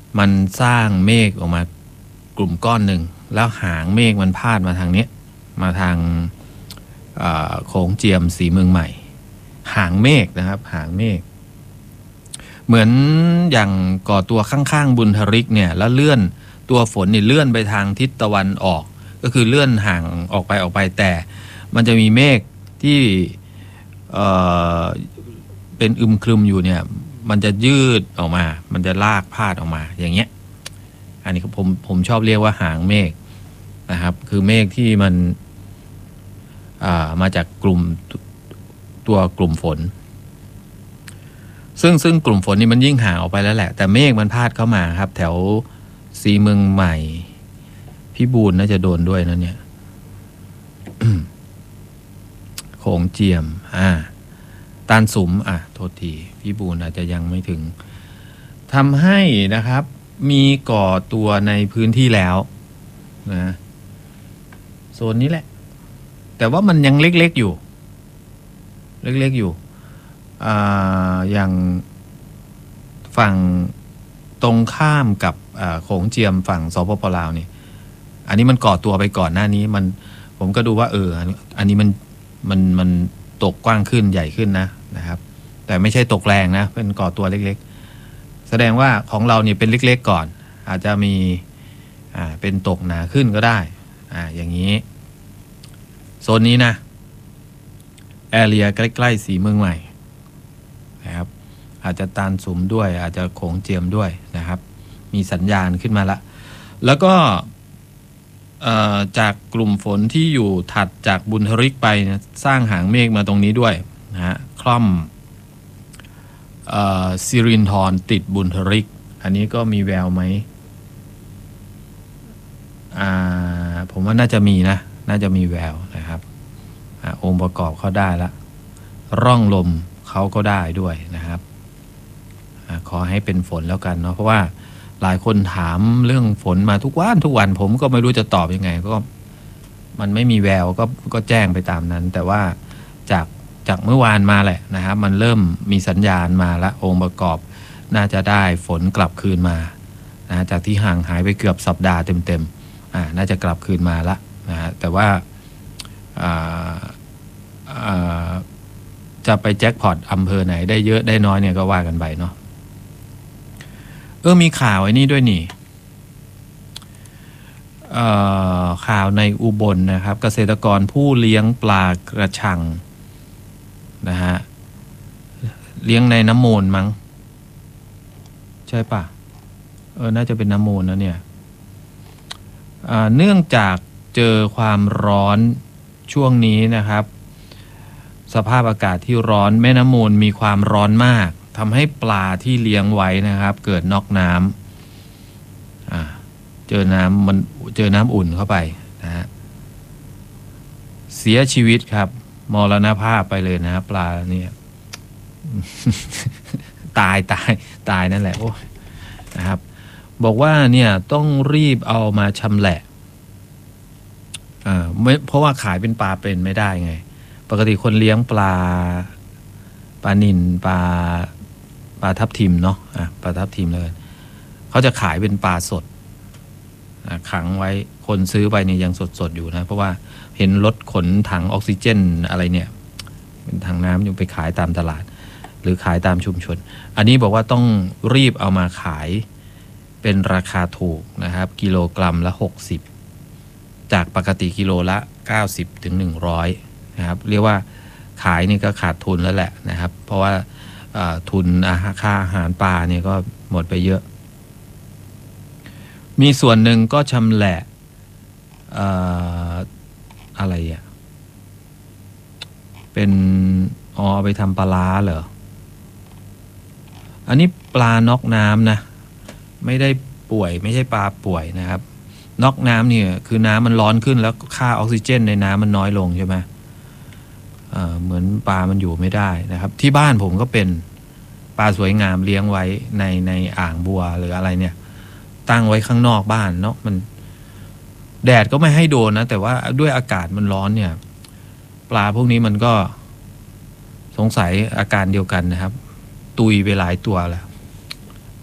มันสร้างเมฆออกมากลุ่มก้อนหนึ่งแล้วหางเมฆมันพาดมาทางนี้มาทางโขงเจียมสีเมืองใหม่หางเมฆนะครับหางเมฆเหมือนอย่างก่อตัวข้างๆบุญทริกเนี่ยแล้วเลื่อนตัวฝนนี่เลื่อนไปทางทิศตะวันออกก็คือเลื่อนห่างออกไปแต่มันจะมีเมฆที่เป็นอึมครึมอยู่เนี่ยมันจะยืดออกมามันจะลากพาดออกมาอย่างเงี้ยอันนี้ผมชอบเรียกว่าหางเมฆนะครับคือเมฆที่มันมาจากกลุ่มฝนซึ่งกลุ่มฝนนี่มันยิ่งห่างออกไปแล้วแหละแต่เมฆมันพาดเข้ามาครับแถวสีเมืองใหม่พิบูลน่าจะโดนด้วยนะเนี่ย โขงเจียมตาลสุมโทษทีพิบูลอาจจะยังไม่ถึงทำให้นะครับมีก่อตัวในพื้นที่แล้วนะโซนนี้แหละแต่ว่ามันยังเล็กๆอยู่อย่างฝั่งตรงข้ามกับโขงเจียมฝั่งสปป.ลาวนี่อันนี้มันก่อตัวไปก่อนหน้านี้ผมก็ดูว่าอันนี้มันตกกว้างขึ้นใหญ่ขึ้นนะครับแต่ไม่ใช่ตกแรงนะเป็นก่อตัวเล็กๆแสดงว่าของเราเนี่ยเป็นเล็กๆก่อนอาจจะมีเป็นตกหนาขึ้นก็ได้อย่างนี้โซนนี้นะแอเรียใกล้ๆสีเมืองใหม่นะครับอาจจะตาลสุมด้วยอาจจะโขงเจียมด้วยนะครับมีสัญญาณขึ้นมาละแล้วก็จากกลุ่มฝนที่อยู่ถัดจากบุญทริกไปนะสร้างหางเมฆมาตรงนี้ด้วยนะฮะคล่อมสิรินธรติดบุญทริกอันนี้ก็มีแววไหมผมว่าน่าจะมีแววนะครับองค์ประกอบเขาได้ละร่องลมเขาก็ได้ด้วยนะครับขอให้เป็นฝนแล้วกันเนาะเพราะว่าหลายคนถามเรื่องฝนมาทุกวันผมก็ไม่รู้จะตอบยังไงก็มันไม่มีแววก็แจ้งไปตามนั้นแต่ว่าจากเมื่อวานมาแหละนะครับมันเริ่มมีสัญญาณมาแล้วองค์ประกอบน่าจะได้ฝนกลับคืนมานะจากที่ห่างหายไปเกือบสัปดาห์เต็มน่าจะกลับคืนมาละนะฮะแต่ว่าจะไปแจ็คพอตอำเภอไหนได้เยอะได้น้อยเนี่ยก็ว่ากันไปเนาะมีข่าวไอ้นี่ด้วยนี่ข่าวในอุบลนะครับเกษตรกรผู้เลี้ยงปลากระชังนะฮะเลี้ยงในน้ำมูลมั้งใช่ปะน่าจะเป็นน้ำมูลนะเนี่ยเนื่องจากเจอความร้อนช่วงนี้นะครับสภาพอากาศที่ร้อนแม่น้ำมูลมีความร้อนมากทำให้ปลาที่เลี้ยงไว้นะครับเกิดน็อกน้ำเจอน้ำอุ่นเข้าไปนะฮะเสียชีวิตครับมรณภาพไปเลยนะครับปลาเนี่ย ตายนั่นแหละโอ้นะครับบอกว่าเนี่ยต้องรีบเอามาชำแหละเพราะว่าขายเป็นปลาเป็นไม่ได้ไงปกติคนเลี้ยงปลานิลปลาทับทิมเนาะปลาทับทิมเลยเขาจะขายเป็นปลาสดขังไว้คนซื้อไปเนี่ยยังสดอยู่นะเพราะว่าเห็นรถขนถังออกซิเจนอะไรเนี่ยเป็นถังน้ำอยู่ไปขายตามตลาดหรือขายตามชุมชนอันนี้บอกว่าต้องรีบเอามาขายเป็นราคาถูกนะครับกิโลกรัมละ60จากปกติกิโลละ90 ถึง 100นะครับเรียกว่าขายนี่ก็ขาดทุนแล้วแหละนะครับเพราะว่าทุนค่าอาหารปลาเนี่ยก็หมดไปเยอะมีส่วนหนึ่งก็ชำแหละอะไรเป็นเอาไปทำปลาร้าเหรออันนี้ปลาน็อกน้ำนะไม่ได้ป่วยไม่ใช่ปลาป่วยนะครับน็อกน้ำเนี่ยคือน้ำมันร้อนขึ้นแล้วค่าออกซิเจนในน้ำมันน้อยลงใช่ไหมเหมือนปลามันอยู่ไม่ได้นะครับที่บ้านผมก็เป็นปลาสวยงามเลี้ยงไว้ในอ่างบัวหรืออะไรเนี่ยตั้งไว้ข้างนอกบ้านเนาะมันแดดก็ไม่ให้โดนนะแต่ว่าด้วยอากาศมันร้อนเนี่ยปลาพวกนี้มันก็สงสัยอาการเดียวกันนะครับตุยไปหลายตัวแล้ว